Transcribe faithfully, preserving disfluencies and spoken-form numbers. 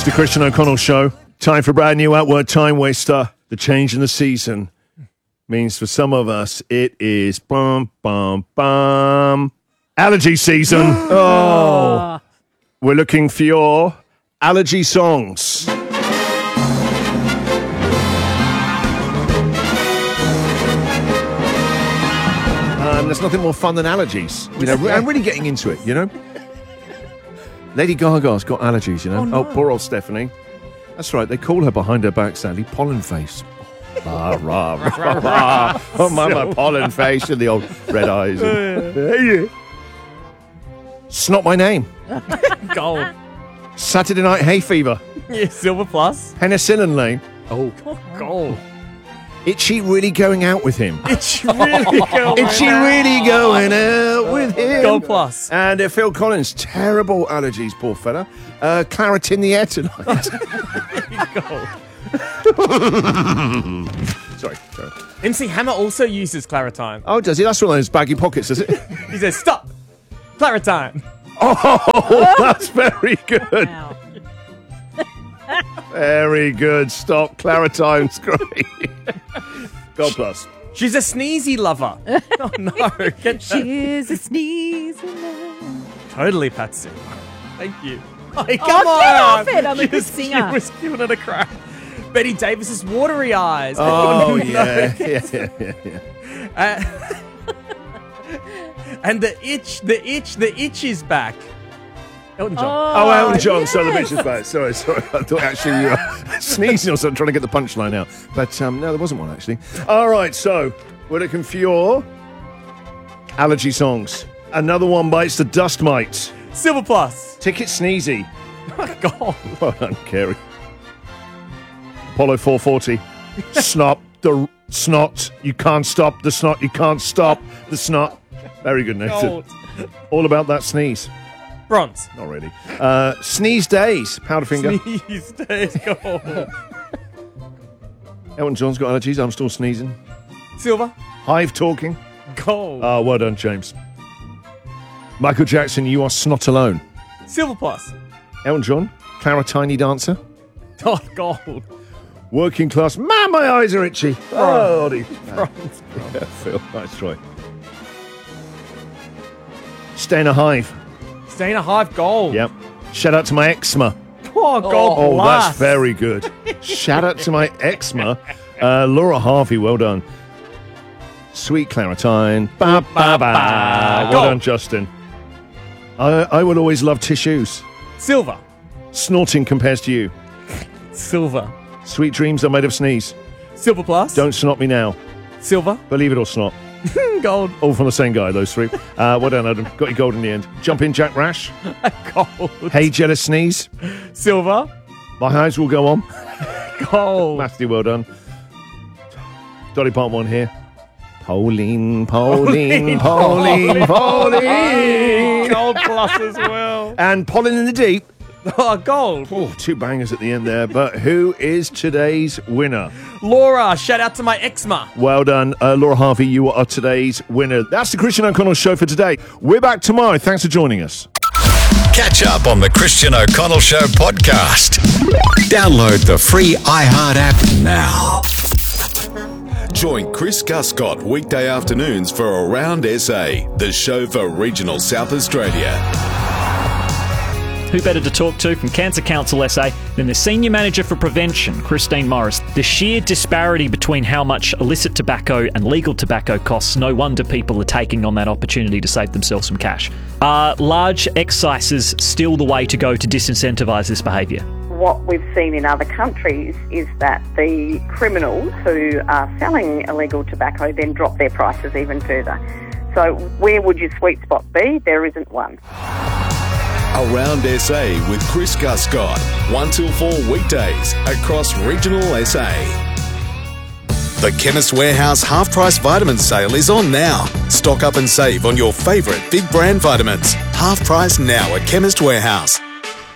the Christian O'Connell Show. Time for a brand new Outward Time Waster. The change in the season means for some of us it is bum, bum, bum. Allergy season. Oh. We're looking for your allergy songs. Um, there's nothing more fun than allergies. You know, I'm really getting into it, you know? Lady Gaga's got allergies, you know? Oh, no. Oh, poor old Stephanie. That's right, they call her behind her back, Sally, pollen face. Ah, rah, rah, rah. Oh, mama, pollen face and the old red eyes. And... It's not my name. Gold. Saturday Night Hay Fever. Yeah, silver plus. Penicillin Lane. Oh, gold. Itchy really going out with him. Itchy really going Itchy really going out with him. Gold plus. And uh, Phil Collins, terrible allergies, poor fella. Uh, claret in the air tonight. sorry, sorry. M C Hammer also uses Claritine. Oh, does he? That's one of those baggy pockets, does it? He says, stop! Claritine! Oh, that's very good. Wow. Very good. Stop. Claritine's great. God bless. She's a sneezy lover. Oh, no. Get She's a sneeze. Totally, Patsy. Thank you. Oh, come Oh, on! get off it. I'm a She good was- singer. She was giving it a crack. Betty Davis's watery eyes. Oh, No. yeah. yeah, yeah, yeah, yeah. Uh, and the itch, the itch, the itch is back. Elton John. Oh, Elton John, yes. so the bitch is back. Sorry, sorry. I thought actually you were sneezing or something, trying to get the punchline out. But um, no, there wasn't one, actually. All right, so we're looking for your allergy songs. Another one bites the dust mite. Silver plus. Ticket Sneezy. Gold. Well done, Kerry. Apollo four forty. Snot, the snot, you can't stop. The snot, you can't stop. The snot. Very good, Nathan. Gold. All about that sneeze. Bronze. Not really. Uh, sneeze Days. Powderfinger. Sneeze days. Gold. Elton John's got allergies. I'm still sneezing. Silver. Hive talking. Gold. Ah, well done, James. Michael Jackson, You Are Snot Alone. Silver plus. Elton John, Clara Tiny Dancer. Oh, gold. Working Class, man, my eyes are itchy. Oh, Oddy. Bronze. Yeah, Phil, nice try. Stay in a Hive. Stay in a hive. Gold. Yep. Shout out to my eczema. Oh, gold Oh, plus. that's very good. Shout out to my eczema. Uh, Laura Harvey, well done. Sweet Claritine. Ba, ba, ba. Well Gold. done, Justin. I, I will always love tissues. Silver. Snorting compares to you. Silver. Sweet dreams are made of sneeze. Silver plus. Don't snot me now. Silver. Believe it or snot. Gold. All from the same guy, those three. Uh, well done, Adam. Got your gold in the end. Jump in, Jack Rash. Gold. Hey, jealous sneeze. Silver. My eyes will go on. Gold. Matthew, well done. Dolly Part one here. Pauline, Pauline, Pauline, Pauline. Gold plus as well. And Pollen in the Deep. Oh, gold. Oh, two bangers at the end there. But who is today's winner? Laura, shout out to my eczema. Well done. Uh, Laura Harvey, you are today's winner. That's the Christian O'Connell Show for today. We're back tomorrow. Thanks for joining us. Catch up on the Christian O'Connell Show podcast. Download the free iHeart app now. Join Chris Guscott weekday afternoons for Around S A, the show for regional South Australia. Who better to talk to from Cancer Council S A than the Senior Manager for Prevention, Christine Morris? The sheer disparity between how much illicit tobacco and legal tobacco costs, no wonder people are taking on that opportunity to save themselves some cash. Are large excises still the way to go to disincentivise this behaviour? What we've seen in other countries is that the criminals who are selling illegal tobacco then drop their prices even further. So where would your sweet spot be? There isn't one. Around S A with Chris Guscott, one till four weekdays across regional S A. The Chemist Warehouse half-price vitamin sale is on now. Stock up and save on your favourite big brand vitamins. Half price now at Chemist Warehouse.